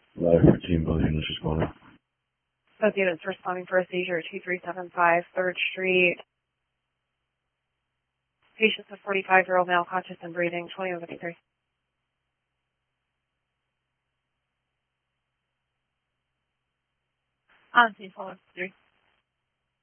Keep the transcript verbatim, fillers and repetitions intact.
Letter thirteen, both units responding. Both units responding for a seizure at two three seven five third Street. Patient's a forty-five-year-old male, conscious and breathing, twenty-one fifty-three. On scene, four one three.